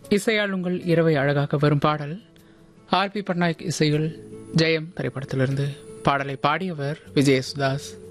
இசையால் உங்கள் இரவை அழகாக வரும் பாடல் ஆர் பி பட்நாயக் இசையில் ஜெயம் திரைப்படத்திலிருந்து. பாடலை பாடியவர் விஜயசுதாஸ்.